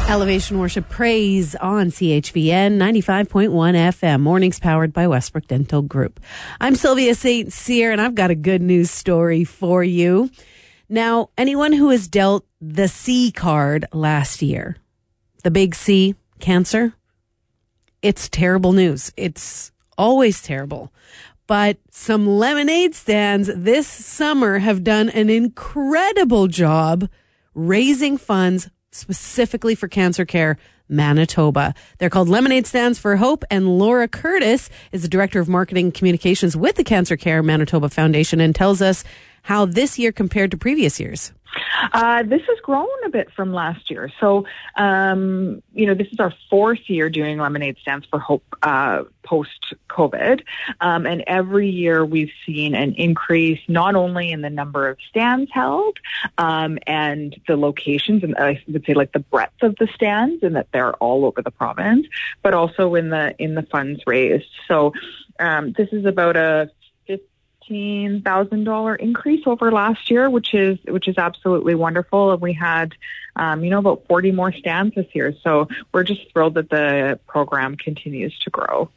Elevation Worship Praise on CHVN 95.1 FM. Mornings powered by Westbrook Dental Group. I'm Sylvia St. Cyr, and I've got a good news story for you. Now, anyone who was dealt the C card last year, the big C, cancer, it's terrible news. It's always terrible. But some lemonade stands this summer have done an incredible job raising funds specifically for Cancer Care Manitoba. They're called Lemonade Stands for Hope, and Laura Curtis is the Director of Marketing Communications with the Cancer Care Manitoba Foundation and tells us how this year compared to previous years. This has grown a bit from last year. So, this is our fourth year doing Lemonade Stands for Hope post-COVID. And every year we've seen an increase not only in the number of stands held and the locations, and I would say like the breadth of the stands and that they're all over the province, but also in the funds raised. So this is about a $15,000 increase over last year, which is absolutely wonderful. And we had, about 40 more stands this year. So we're just thrilled that the program continues to grow.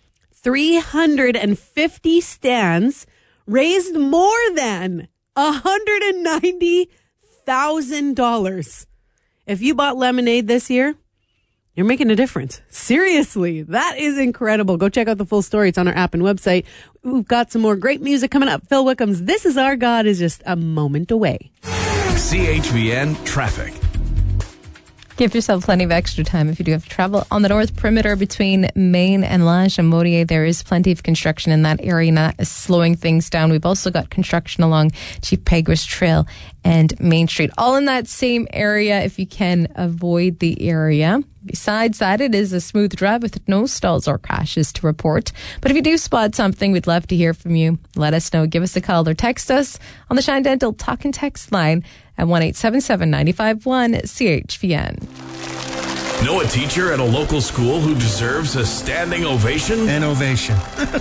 350 stands raised more than $190,000. If you bought lemonade this year, you're making a difference. Seriously, that is incredible. Go check out the full story. It's on our app and website. We've got some more great music coming up. Phil Wickham's This Is Our God is just a moment away. CHVN Traffic. Give yourself plenty of extra time if you do have to travel. On the north perimeter between Maine and Lange and Modier, there is plenty of construction in that area, and that is slowing things down. We've also got construction along Chief Peguis Trail and Main Street, all in that same area if you can avoid the area. Besides that, it is a smooth drive with no stalls or crashes to report. But if you do spot something, we'd love to hear from you. Let us know. Give us a call or text us on the Shine Dental Talk and Text line at 1-877-951-CHVN. Know a teacher at a local school who deserves a standing ovation? An ovation.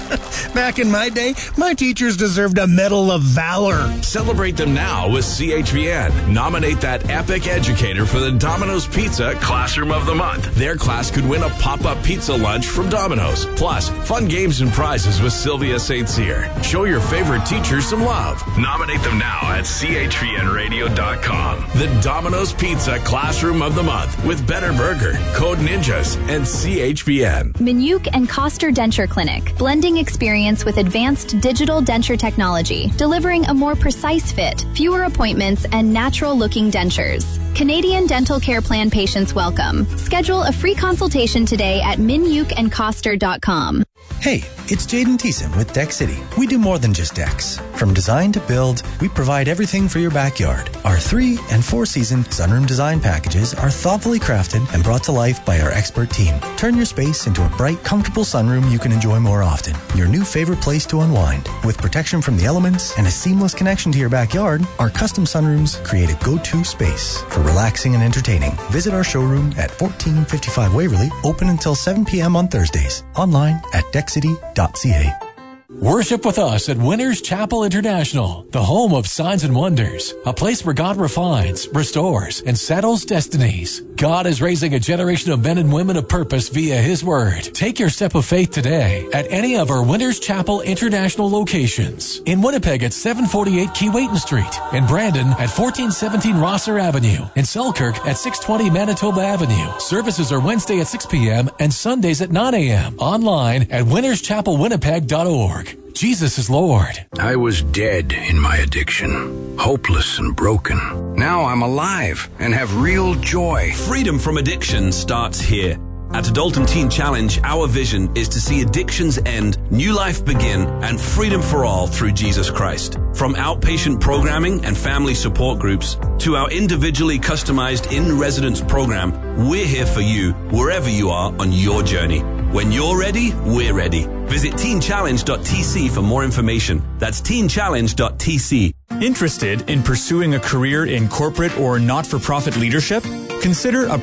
Back in my day, my teachers deserved a Medal of Valor. Celebrate them now with CHVN. Nominate that epic educator for the Domino's Pizza Classroom of the Month. Their class could win a pop-up pizza lunch from Domino's. Plus, fun games and prizes with Sylvia St. Cyr. Show your favorite teacher some love. Nominate them now at chvnradio.com. The Domino's Pizza Classroom of the Month with Better Burger, Code Ninjas, and CHVN. Minuk and Koster Denture Clinic, blending experience with advanced digital denture technology, delivering a more precise fit, fewer appointments, and natural-looking dentures. Canadian Dental Care Plan patients welcome. Schedule a free consultation today at minukandkoster.com. Hey, it's Jaden Thiessen with Deck City. We do more than just decks. From design to build, we provide everything for your backyard. Our 3- and 4-season sunroom design packages are thoughtfully crafted and brought to life by our expert team. Turn your space into a bright, comfortable sunroom you can enjoy more often. Your new favorite place to unwind. With protection from the elements and a seamless connection to your backyard, our custom sunrooms create a go-to space for relaxing and entertaining. Visit our showroom at 1455 Waverly, open until 7 p.m. on Thursdays. Online at deckcity.ca. Worship with us at Winners Chapel International, the home of signs and wonders, a place where God refines, restores, and settles destinies. God is raising a generation of men and women of purpose via His Word. Take your step of faith today at any of our Winners Chapel International locations. In Winnipeg at 748 Keewatin Street, in Brandon at 1417 Rosser Avenue, in Selkirk at 620 Manitoba Avenue. Services are Wednesday at 6 p.m. and Sundays at 9 a.m. Online at winnerschapelwinnipeg.org. Jesus is Lord. I was dead in my addiction, hopeless and broken. Now I'm alive and have real joy. Freedom from addiction starts here. At Adult Teen Challenge, our vision is to see addictions end, new life begin, and freedom for all through Jesus Christ. From outpatient programming and family support groups to our individually customized in-residence program, we're here for you wherever you are on your journey. When you're ready, we're ready. Visit teenchallenge.tc for more information. That's teenchallenge.tc. Interested in pursuing a career in corporate or not-for-profit leadership? Consider a